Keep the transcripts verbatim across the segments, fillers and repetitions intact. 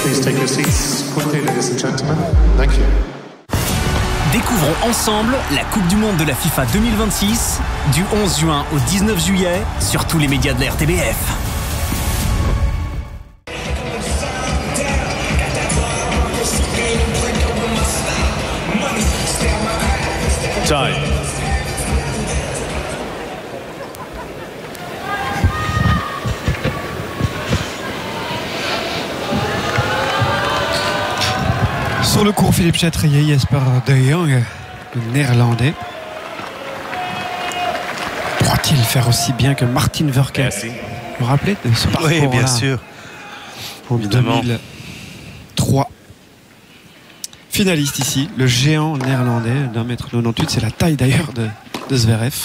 Please take your seats quickly, ladies and gentlemen. Thank you. Découvrons ensemble la Coupe du Monde de la FIFA deux mille vingt-six du onze juin au dix-neuf juillet sur tous les médias de la R T B F. Time. Sur le cours, Philippe Chatrier, Jesper de Jong, le néerlandais. Pourra-t-il faire aussi bien que Martin Verkerk? Vous vous rappelez de ce parcours-là? Oui, bien sûr. En Évidemment. deux mille trois. Finaliste ici, le géant néerlandais d'un mètre quatre-vingt-dix-huit. C'est la taille d'ailleurs de, de Zverev.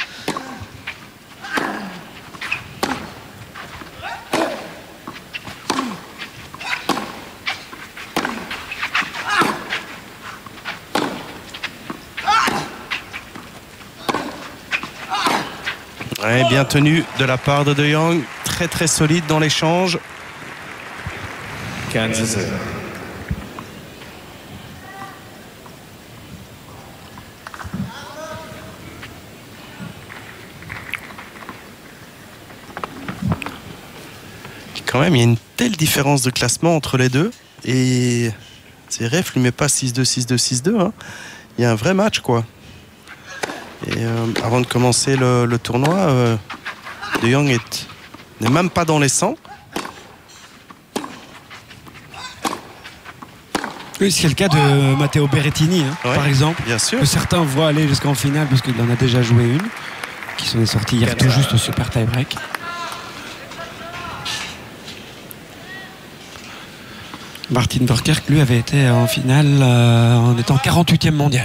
Ouais, bien tenu de la part de De Jong, très très solide dans l'échange. Kansas. Quand même, il y a une telle différence de classement entre les deux. Et Zverev lui met pas six deux, six deux, six deux. Hein. Il y a un vrai match, quoi. Et euh, avant de commencer le, le tournoi, euh, De Jong est, n'est même pas dans les cent. Oui, c'est le cas de Matteo Berrettini, hein, Ouais, par exemple. bien sûr. Que certains voient aller jusqu'en finale, parce qu'il en a déjà joué une, qui s'en est sorti hier tout juste au super tie-break. Martin Verkerk, lui, avait été en finale euh, en étant quarante-huitième mondial.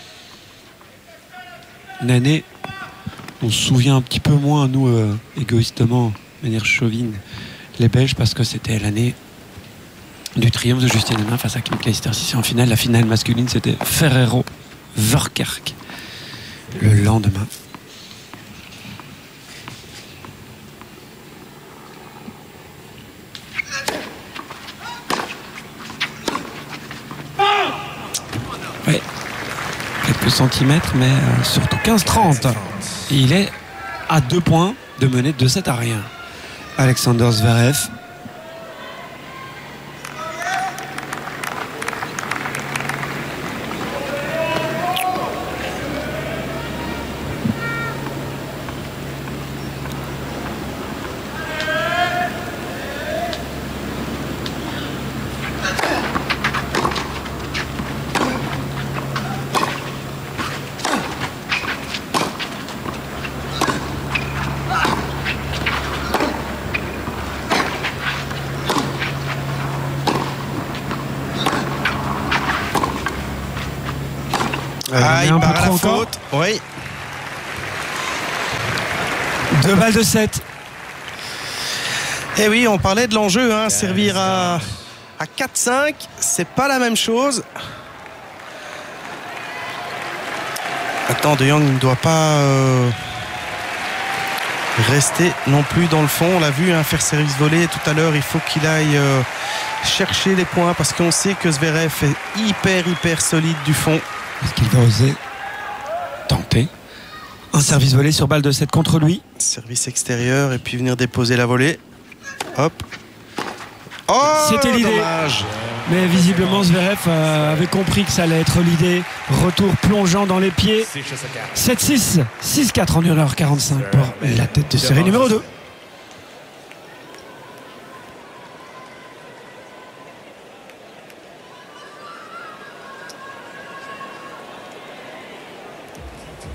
Une année, on se souvient un petit peu moins, nous, euh, égoïstement, de manière chauvine, les Belges, parce que c'était l'année du triomphe de Justin Hénin face à Kim Clijsters en finale. La finale masculine, c'était Ferrero-Verkerk le lendemain. Oui, quelques centimètres, mais euh, surtout quinze trente. Et il est à deux points de mener deux sept à rien. Alexander Zverev. Ah, il un part peu à la trop encore. faute. Oui. Deux balles de sept. Et oui, on parlait de l'enjeu. Hein, servir à, à quatre cinq, c'est pas la même chose. Attends, De Jong ne doit pas euh, rester non plus dans le fond. On l'a vu, hein, faire service volé tout à l'heure. Il faut qu'il aille euh, chercher les points parce qu'on sait que Zverev est hyper, hyper solide du fond. Est-ce qu'il va oser tenter un service volé sur balle de sept contre lui? Service extérieur et puis venir déposer la volée. Hop. Oh, C'était l'idée. dommage. Mais visiblement Zverev euh, avait compris que ça allait être l'idée. Retour plongeant dans les pieds. sept six, six quatre en une heure quarante-cinq pour la tête de série numéro deux.